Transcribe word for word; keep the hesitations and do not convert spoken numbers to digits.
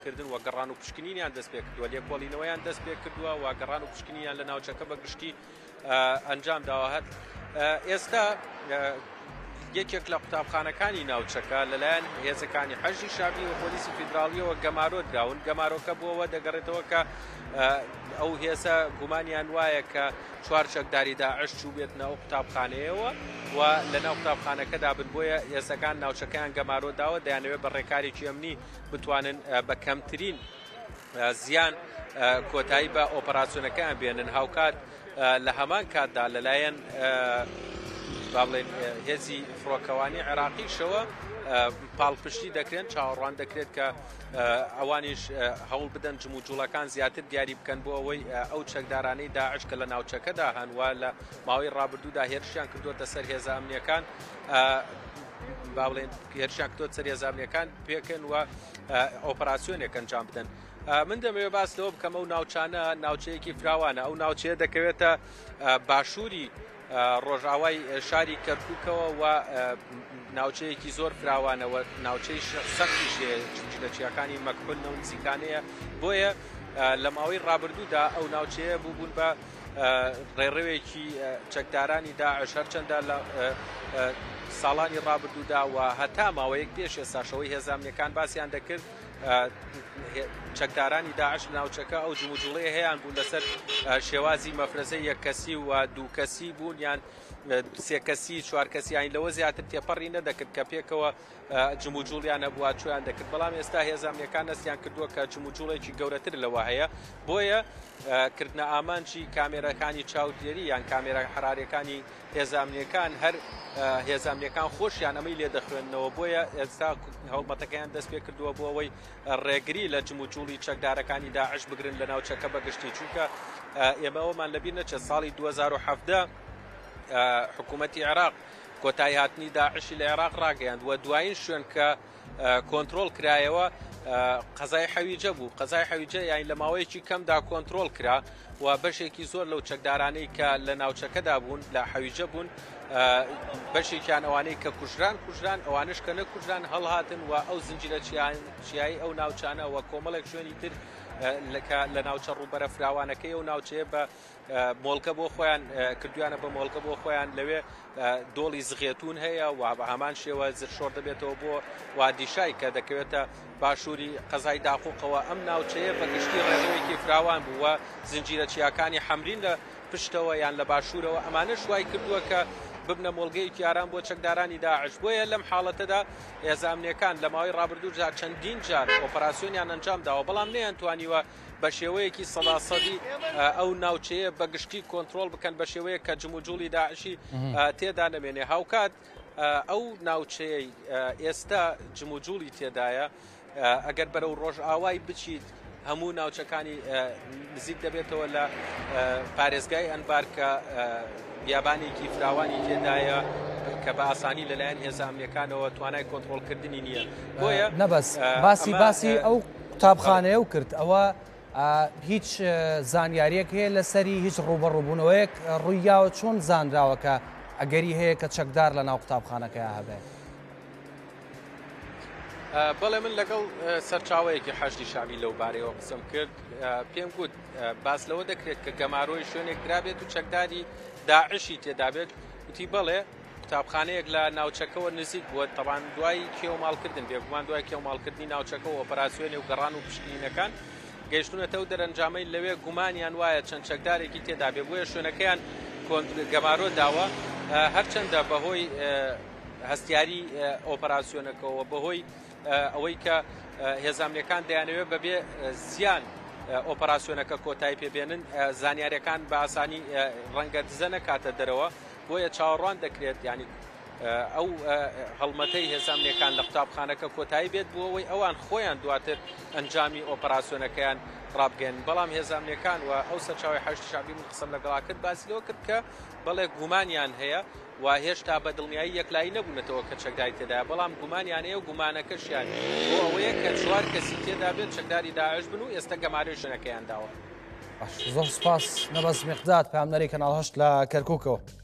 کردن و گەڕان و پشکنینیان دەست پێ کردووە لێکۆڵینەوەیان دەست پێ کردووە و گەڕان و پشکنینیان لە ناوچەکە بەگشتی ئەنجام داوە. هەت ئێستا یەکێک لە قوتابخانەکانی ناوچەکە لەلایەن هێزەکانی حەشی شابی و پۆلیسی فیدراڵیەوە گەمارۆ دراون. گەمارۆکە بووەوە دەگەڕێتەوە کە ئەو هێزە گومانیان وایە کە چوار چەکداری داعش چوو بێتنە ئەو قوتابخانەیەوە و لە ناو قوتابخانەکەدا بن. بۆیە هێزەکان ناوچەکەیان گەمارۆ داوە دەیانەوێت بە ڕێکارێکی ئەمنی بتوانن بە کەمترین زیان کۆتایی بە ئۆپەراسیۆنەکەیان بێنن. هاوکات لە هەمان کاتدا لەلایەن باڵێن هێزی فڕۆکەوانی عێراقیشەوە پاڵپشتی دەکرێن، چاوەڕوان دەکرێت کە ئەوانیش هەوڵ بدەن جموجوڵەکان زیاتر دیاری بکەن بۆ ئەوەی ئەو چەکدارانەی داعش کە لە ناوچەکەدا هەنوە لە ماوەی ڕابردوودا هێرشیان کردوتە سەر هێزە ئەمنیەکان باڵێن هێرشیان کردوتە سەر هێزە ئەمنیەکان پێکەن و ئۆپەراسیۆنێک ئەنجام بدەن. من دەمەوێت باس لەوە بکەم ئەو ناوچانە ناوچەیەکی فراوانە. ئەو ناوچەیە دەکەوێتە باشووری ڕۆژاوای شاری کەرکووکەوە و ناوچەیەکی زۆر فراوانەوە، ناوچەی سەختیشێ جلەچیەکانی مەکحول نەونزیکانەیە. بۆیە لە ماوەی ڕابردوودا ئەو ناوچەیە بوو بوون بە ڕێڕەوێکی چەکدارانی داعش، هەرچەندە لە ساڵانی ڕابردوودا و هەتا ماوەیەک پێش ئێستاشەوەی هێزە ئەمنیەکان باسییان دەکرد چەکدارانی داعش لە ناوچەکە ئەو جموجوڵەیە هەیەیان بوون لەسەر شێوازی مەفرەزەی یەک کەسی و دوو کەسی بوون یان سێ کەسی چوار کەسییان لەوە زیاتر تێپەڕی نەدەکرد کە پێکەوە جموجوڵیان نەبووە چۆیان دەکرد. بەڵام ئێستا هێزە ئەمنیەکان دەستیان کردووە کە جموجوڵێکی گەورەتر لەوە هەیە. بۆیە کردنە ئامانجی کامێرەکانی چاودێری یان کامێرە حرارەکانی هێزە ئەمنیەکان هەر هێزە ئەمنیەکان خۆشیان ئەمەی لێ دەخوێننەوە. بۆیە ئێستا هەوڵمەتەکەیان دەست پێ کردووە بۆ ئەوەی ڕێگری لە جموجوڵی چەکدارەکانی داعش بگرن لە ناوچەکە بەگشتی، چونکە ئێمە ئەومان لەبیر نەچێت ساڵی دوو هەزار و حەڤدە حکوومەتی عێراق کۆتایی هاتنی داعشی لە عێراق ڕاگەیاند و دوایین شوێن کە کۆنتترۆل کرایەوە قەزای حەویجە بوو. قەزای حەویجە یانی لە ماوەیەکی کەمدا کۆنتترۆل کرا و بەشێکی زۆر لەو چەکدارانەی کە لە ناوچەکەدا بوون لە حەویجە بوون بەشێکیان ئەوانەی کە کوژران کوژران ئەوانش کە نەکوژران هەڵهاتن و ئەو زنجیرە چیایی ئەو ناوچانە و کۆمەڵێک شوێنی تر لە ناوچە ڕووبەرە فراوانەکەی و ناوچەیە بە مۆڵکە بۆ خۆیان کردویانە بە مۆڵکە بۆ خۆیان لەوێ دۆڵی زغێتون هەیە و بە هەمان شێوە زرشۆر دەبێتەوە بۆ وادیشای کە دەکەوێتە باشووری قەزای داقوقەوە. ئەم ناوچەیە بەگشتی ڕێڕەوەیەکی فراوان بوو و زنجیرە چیاکانی حەمرین لە پشتەوە یان لە باشوورەوە ئەمانە شوای کردووە کە ببنە مۆڵگەیەکی ئارام بۆ چەکدارانی داعش. بۆیە لەم حاڵەتەدا هێزە ئەمنیەکان لە ماوەی ڕابردوودا چەندین جار ئۆپەراسیۆنیان ئەنجام داوە، بەڵام نەیانتوانیوە بە شێوەیەکی سەداسەدی ئەو ناوچەیە بەگشتی کۆنتترۆل بکەن بە شێوەیە کە جموجوڵی داعشی تێدا نەمێنێ. هاوکات ئەو ناوچەیە ئێستا جموجوڵی تێدایە ئەگەر بەرەو ڕۆژ ئاوای بچیت هەموو ناوچەکانی نزیک دەبێتەوە لە پارێزگای ئەنبار کە بیابانێکی فراوانی تێدایە کە بە ئاسانی لەلایەن هێزە ئەمنیەکانەوە توانای کۆنتترۆلکردنی نییە. بۆیە نەبەس باسی باسی ئەو قوتابخانەیە و کرد ئەوە هیچ زانیاریەک هەیە لەسەری هیچ ڕوبەڕووبوونەوەیەک ڕوویاوە چۆن زانراوەکە ئەگەری هەیە کە چەکدار لە ناو قوتابخانەکەی هەبێت؟ بەڵێ من لەگەڵ سەرچاوەیەکی حەشتی شابی لەو بارەیەوە قسم کرد. پێم گوت باس لەوە دەکرێت کە گەمارۆی شوێنێک درابێت و چەکداری داعشی تێدابێت. وتی بەڵێ قوتابخانەیەک لە ناوچەکەەوە نزیک بووە، تەبان دوای کێوەماڵکردن بێگومان دوای کێوەماڵکردنی ناوچەکە و ئۆپەراسیۆنی و گەڕان و پشکنینەکان گەیشتونەتە و دەرەنجامەی لەوێ گومانیان وایە چەند چەکدارێکی تێدابێ. بۆیە شوێنەکەیان گەمارۆ داوە، هەرچەندە بەهۆی هەستیاری ئۆپەراسیۆنەکەەوە بەهۆی ئەوەی کە هێزە ئەمنیەکان دەیانەوێت بەبێ زیان ئۆپەراسیۆنەکە کۆتایی پێبێنن زانیاریەکان بە ئاسانی ڕەنگە دزە نەکاتە دەرەوە. بۆیە چاوەڕوان دەکرێت ینی ئەو هەڵمەتەی هێزە ئەمنیەکان لە قوتابخانەکە کۆتایی بێت بۆ ئەوەی ئەوان خۆیان دواتر ئەنجامی ئۆپەراسیۆنەکەیان ڕابگەن. بەڵام هێزە ئەمنیەکان و ئەو سەرچاوی حەشتی شابی من قسەم لەگەڵا کرد باسی لەوە کرد کە بەڵێ گومانیان هەیە و هێشتا بە دڵنیایی یەکلایی نەبوونەتەوە کە چەکداری تێدایە، بەڵام گومانیان هەیە و گومانەکەشیان بۆ ئەوەیە کە چوار کەسی تێدا بێت چەکداری داعش بن و ئێستا گەمارەی شوێنەکەیان داوە. زۆر سپاس نەبەس میقداد پامنەری کەناڵ هەشت لە کەرکووکەوە.